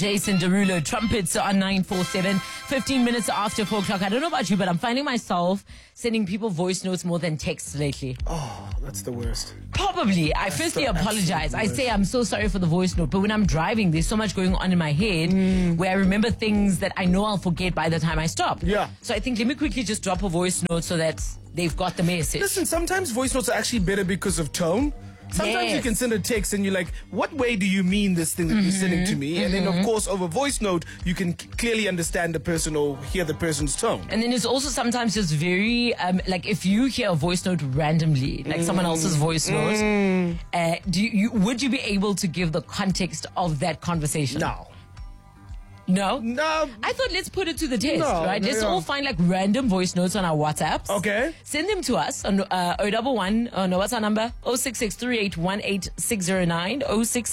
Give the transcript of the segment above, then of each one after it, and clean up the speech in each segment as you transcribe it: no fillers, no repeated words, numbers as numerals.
Jason Derulo, trumpets on 947, 15 minutes after 4 o'clock. I don't know about you, but I'm finding myself sending people voice notes more than texts lately. Oh, that's the worst. Probably. I firstly apologize. I say I'm so sorry for the voice note, but when I'm driving, there's so much going on in my head where I remember things that I know I'll forget by the time I stop. Yeah. So I think let me quickly just drop a voice note so that they've got the message. Listen, sometimes voice notes are actually better because of tone. Sometimes you can send a text and you're like, what way do you mean this thing that you're sending to me? And then, of course, over voice note, you can clearly understand the person or hear the person's tone. And then it's also sometimes just very, like if you hear a voice note randomly, like someone else's voice note, would you be able to give the context of that conversation? No? No. I thought let's put it to the test, No, right? Let's all find like random voice notes on our WhatsApps. Okay. Send them to us on 011, no, what's our number? 066-3818-609,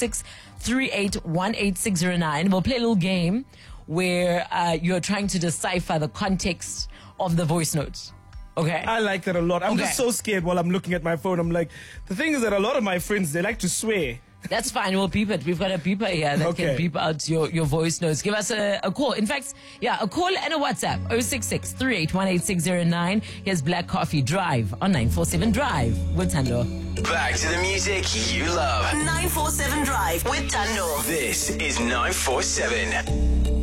066-3818-609. We'll play a little game where you're trying to decipher the context of the voice notes. Okay. I like that a lot. I'm just so scared while I'm looking at my phone. I'm like, the thing is that a lot of my friends, they like to swear. That's fine. We'll beep it. We've got a beeper here that can beep out your voice notes. Give us a call. In fact, a call and a WhatsApp. 066-3818-609. Here's Black Coffee Drive on 947 Drive with Tando. Back to the music you love. 947 Drive with Tando. This is 947.